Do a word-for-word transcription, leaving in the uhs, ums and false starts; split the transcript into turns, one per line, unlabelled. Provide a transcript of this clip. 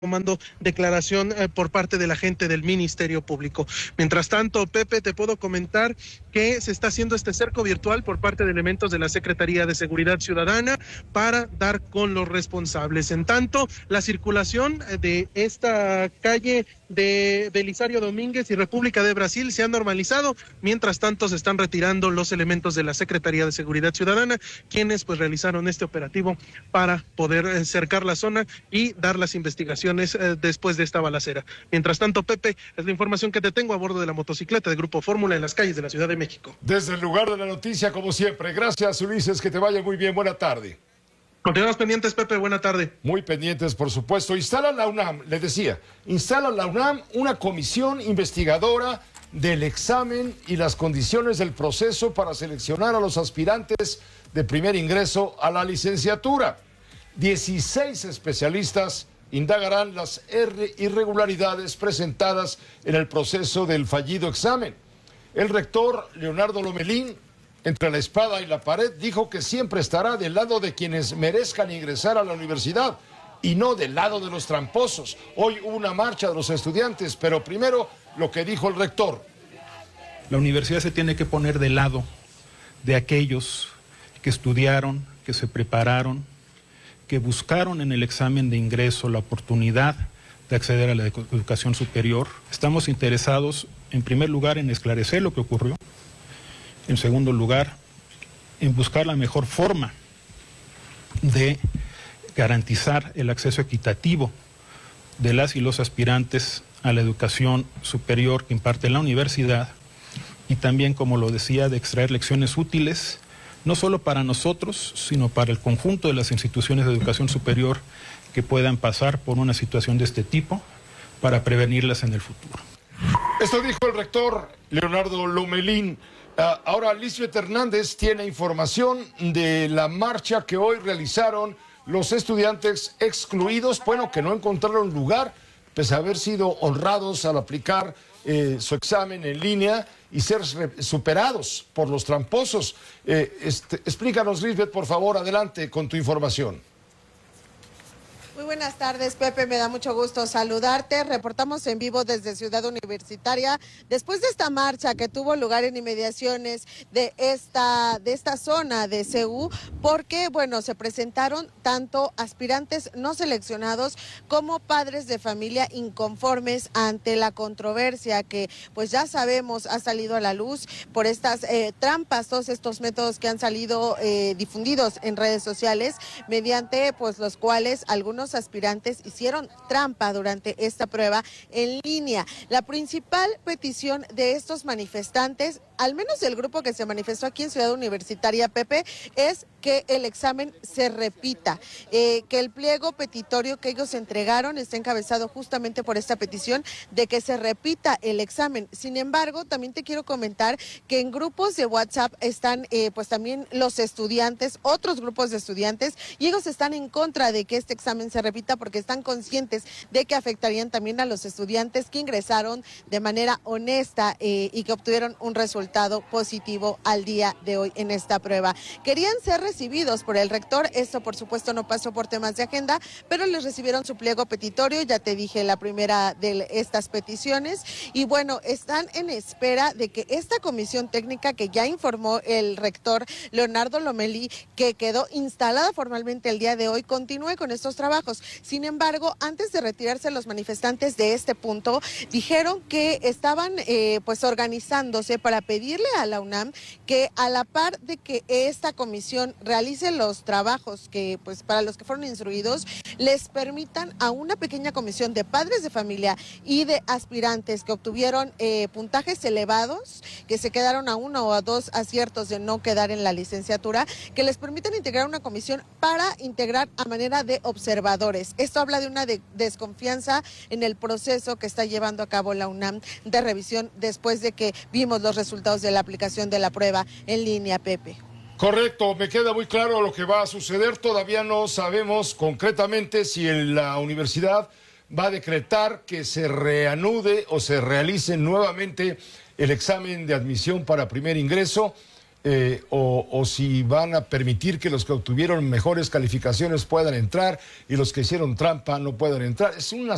tomando declaración eh, por parte de la gente del Ministerio Público. Mientras tanto, Pepe, te puedo comentar que se está haciendo este cerco virtual por parte de elementos de la Secretaría de Seguridad Ciudadana para dar con los responsables. En tanto, la circulación de esta calle de Belisario Domínguez y República de Brasil se ha normalizado. Mientras tanto, se están retirando los elementos de la Secretaría de Seguridad Ciudadana, quienes pues realizaron este operativo para poder eh, cercar la zona y dar las investigaciones eh, después de esta balacera. Mientras tanto, Pepe, es la información que te tengo a bordo de la motocicleta de Grupo Fórmula en las calles de la Ciudad de México.
Desde el lugar de la noticia, como siempre. Gracias, Ulises, que te vaya muy bien. Buena tarde.
Continuamos pendientes, Pepe, buena tarde.
Muy pendientes, por supuesto. Instala la UNAM, les decía, instala la UNAM una comisión investigadora del examen y las condiciones del proceso para seleccionar a los aspirantes de primer ingreso a la licenciatura. dieciséis especialistas indagarán las irregularidades presentadas en el proceso del fallido examen. El rector Leonardo Lomelín, entre la espada y la pared, dijo que siempre estará del lado de quienes merezcan ingresar a la universidad y no del lado de los tramposos. Hoy hubo una marcha de los estudiantes, pero primero lo que dijo el rector.
La universidad se tiene que poner del lado de aquellos que estudiaron, que se prepararon, que buscaron en el examen de ingreso la oportunidad de acceder a la educación superior. Estamos interesados, en primer lugar, en esclarecer lo que ocurrió. En segundo lugar, en buscar la mejor forma de garantizar el acceso equitativo de las y los aspirantes a la educación superior que imparte la universidad y también, como lo decía, de extraer lecciones útiles, no solo para nosotros, sino para el conjunto de las instituciones de educación superior que puedan pasar por una situación de este tipo para prevenirlas en el futuro.
Esto dijo el rector Leonardo Lomelín. Uh, ahora Lisbeth Hernández tiene información de la marcha que hoy realizaron los estudiantes excluidos, bueno, que no encontraron lugar, pese a haber sido honrados al aplicar eh, su examen en línea y ser superados por los tramposos. Eh, este, explícanos, Lisbeth, por favor, adelante con tu información.
Muy buenas tardes, Pepe, me da mucho gusto saludarte. Reportamos en vivo desde Ciudad Universitaria después de esta marcha que tuvo lugar en inmediaciones de esta, de esta zona de C U, porque, bueno, se presentaron tanto aspirantes no seleccionados como padres de familia inconformes ante la controversia que, pues ya sabemos, ha salido a la luz por estas eh, trampas, todos estos métodos que han salido eh, difundidos en redes sociales, mediante, pues, los cuales algunos aspirantes hicieron trampa durante esta prueba en línea. La principal petición de estos manifestantes, al menos del grupo que se manifestó aquí en Ciudad Universitaria, Pepe, es que el examen se repita, eh, que el pliego petitorio que ellos entregaron está encabezado justamente por esta petición de que se repita el examen. Sin embargo, también te quiero comentar que en grupos de WhatsApp están eh, pues también los estudiantes, otros grupos de estudiantes, y ellos están en contra de que este examen se repita porque están conscientes de que afectarían también a los estudiantes que ingresaron de manera honesta eh, y que obtuvieron un resultado positivo al día de hoy en esta prueba. Querían ser recibidos por el rector, esto por supuesto no pasó por temas de agenda, pero les recibieron su pliego petitorio, ya te dije la primera de estas peticiones, y bueno, están en espera de que esta comisión técnica que ya informó el rector Leonardo Lomelí, que quedó instalada formalmente el día de hoy, continúe con estos trabajos. Sin embargo, antes de retirarse los manifestantes de este punto, dijeron que estaban eh, pues organizándose para pedirle a la UNAM que a la par de que esta comisión realice los trabajos que pues para los que fueron instruidos, les permitan a una pequeña comisión de padres de familia y de aspirantes que obtuvieron eh, puntajes elevados, que se quedaron a uno o a dos aciertos de no quedar en la licenciatura, que les permitan integrar una comisión para integrar a manera de observadores. Esto habla de una de desconfianza en el proceso que está llevando a cabo la UNAM de revisión después de que vimos los resultados de la aplicación de la prueba en línea, Pepe.
Correcto, me queda muy claro lo que va a suceder. Todavía no sabemos concretamente si la universidad va a decretar que se reanude o se realice nuevamente el examen de admisión para primer ingreso. eh, o, o si van a permitir que los que obtuvieron mejores calificaciones puedan entrar y los que hicieron trampa no puedan entrar. Es una